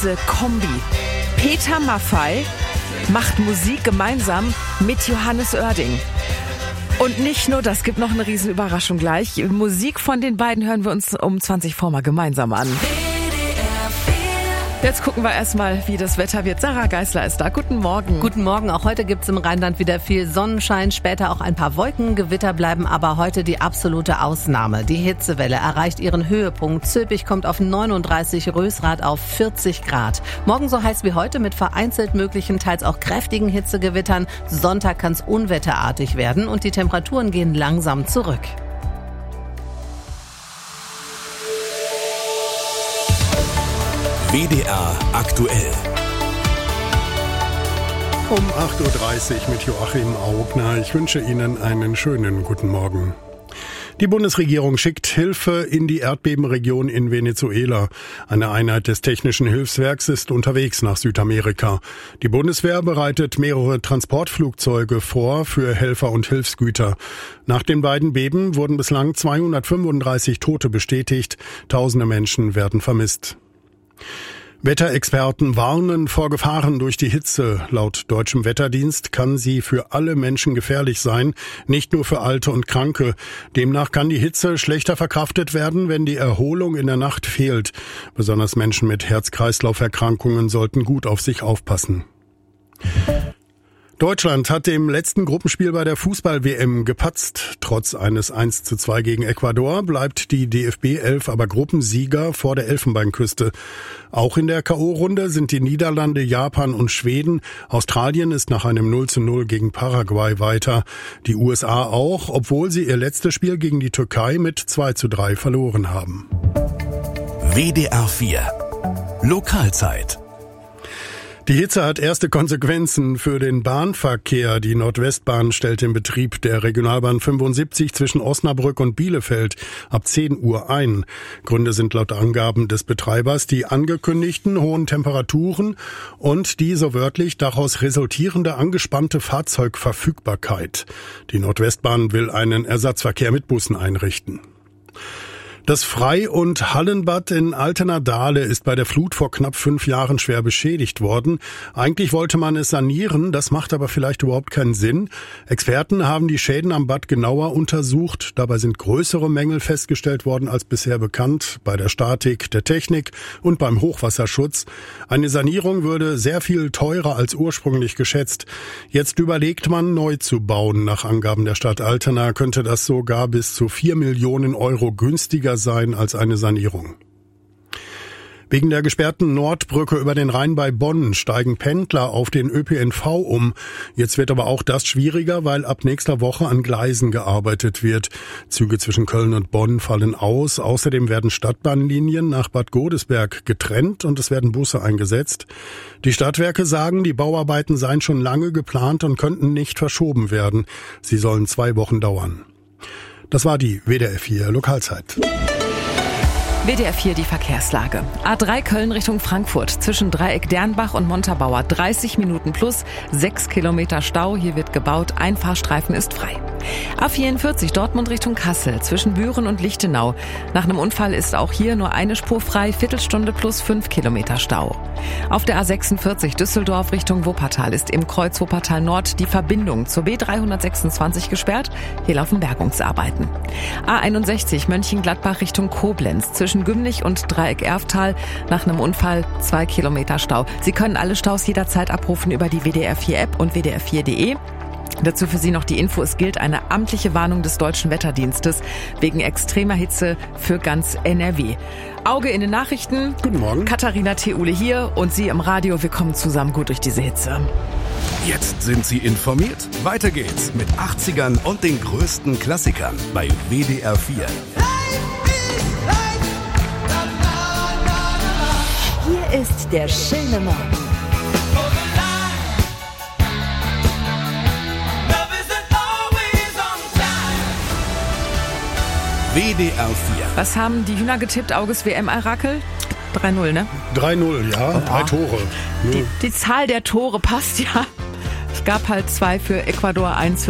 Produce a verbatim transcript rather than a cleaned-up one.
diese Kombi. Peter Maffay macht Musik gemeinsam mit Johannes Oerding. Und nicht nur das, gibt noch eine riesen Überraschung gleich. Musik von den beiden hören wir uns um zwanzig vor mal gemeinsam an. Jetzt gucken wir erstmal, wie das Wetter wird. Sarah Geisler ist da. Guten Morgen. Guten Morgen. Auch heute gibt's im Rheinland wieder viel Sonnenschein, später auch ein paar Wolken. Gewitter bleiben aber heute die absolute Ausnahme. Die Hitzewelle erreicht ihren Höhepunkt. Zülpich kommt auf neununddreißig, Rösrath auf vierzig Grad. Morgen so heiß wie heute mit vereinzelt möglichen, teils auch kräftigen Hitzegewittern. Sonntag kann's unwetterartig werden und die Temperaturen gehen langsam zurück. W D R aktuell. Um acht Uhr dreißig mit Joachim Augner. Ich wünsche Ihnen einen schönen guten Morgen. Die Bundesregierung schickt Hilfe in die Erdbebenregion in Venezuela. Eine Einheit des Technischen Hilfswerks ist unterwegs nach Südamerika. Die Bundeswehr bereitet mehrere Transportflugzeuge vor für Helfer und Hilfsgüter. Nach den beiden Beben wurden bislang zweihundertfünfunddreißig Tote bestätigt. Tausende Menschen werden vermisst. Wetterexperten warnen vor Gefahren durch die Hitze. Laut deutschem Wetterdienst kann sie für alle Menschen gefährlich sein, nicht nur für Alte und Kranke. Demnach kann die Hitze schlechter verkraftet werden, wenn die Erholung in der Nacht fehlt. Besonders Menschen mit Herz-Kreislauf-Erkrankungen sollten gut auf sich aufpassen. Deutschland hat im letzten Gruppenspiel bei der Fußball-W M gepatzt. Trotz eines eins zu zwei gegen Ecuador bleibt die D F B elf aber Gruppensieger vor der Elfenbeinküste. Auch in der K O-Runde sind die Niederlande, Japan und Schweden. Australien ist nach einem null zu null gegen Paraguay weiter. Die U S A auch, obwohl sie ihr letztes Spiel gegen die Türkei mit zwei zu drei verloren haben. W D R vier Lokalzeit. Die Hitze hat erste Konsequenzen für den Bahnverkehr. Die Nordwestbahn stellt den Betrieb der Regionalbahn fünfundsiebzig zwischen Osnabrück und Bielefeld ab zehn Uhr ein. Gründe sind laut Angaben des Betreibers die angekündigten hohen Temperaturen und die so wörtlich daraus resultierende angespannte Fahrzeugverfügbarkeit. Die Nordwestbahn will einen Ersatzverkehr mit Bussen einrichten. Das Frei- und Hallenbad in Altena-Dahle ist bei der Flut vor knapp fünf Jahren schwer beschädigt worden. Eigentlich wollte man es sanieren, das macht aber vielleicht überhaupt keinen Sinn. Experten haben die Schäden am Bad genauer untersucht. Dabei sind größere Mängel festgestellt worden als bisher bekannt, bei der Statik, der Technik und beim Hochwasserschutz. Eine Sanierung würde sehr viel teurer als ursprünglich geschätzt. Jetzt überlegt man, neu zu bauen. Nach Angaben der Stadt Altena könnte das sogar bis zu vier Millionen Euro günstiger sein als eine Sanierung. Wegen der gesperrten Nordbrücke über den Rhein bei Bonn steigen Pendler auf den Ö P N V um. Jetzt wird aber auch das schwieriger, weil ab nächster Woche an Gleisen gearbeitet wird. Züge zwischen Köln und Bonn fallen aus. Außerdem werden Stadtbahnlinien nach Bad Godesberg getrennt und es werden Busse eingesetzt. Die Stadtwerke sagen, die Bauarbeiten seien schon lange geplant und könnten nicht verschoben werden. Sie sollen zwei Wochen dauern. Das war die W D R vier Lokalzeit. W D R vier die Verkehrslage. A drei Köln Richtung Frankfurt zwischen Dreieck Dernbach und Montabaur dreißig Minuten plus, sechs Kilometer Stau. Hier wird gebaut, ein Fahrstreifen ist frei. A vierundvierzig Dortmund Richtung Kassel zwischen Büren und Lichtenau. Nach einem Unfall ist auch hier nur eine Spur frei, Viertelstunde plus fünf Kilometer Stau. Auf der A sechsundvierzig Düsseldorf Richtung Wuppertal ist im Kreuz Wuppertal Nord die Verbindung zur B dreihundertsechsundzwanzig gesperrt. Hier laufen Bergungsarbeiten. A einundsechzig Mönchengladbach Richtung Koblenz zwischen Gümlich und Dreieck Erftal. Nach einem Unfall zwei Kilometer Stau. Sie können alle Staus jederzeit abrufen über die W D R vier App und w d r vier punkt d e. Dazu für Sie noch die Info, es gilt eine amtliche Warnung des Deutschen Wetterdienstes wegen extremer Hitze für ganz N R W. Auge in den Nachrichten. Guten Morgen. Katharina Theule hier und Sie im Radio. Wir kommen zusammen gut durch diese Hitze. Jetzt sind Sie informiert. Weiter geht's mit achtzigern und den größten Klassikern bei W D R vier. Hier ist der schöne Morgen. W D R vier. Was haben die Hühner getippt, Auges W M-Orakel? drei null, ne? drei null, ja. Drei Tore. Die, die Zahl der Tore passt ja. Es gab halt zwei für Ecuador, eins für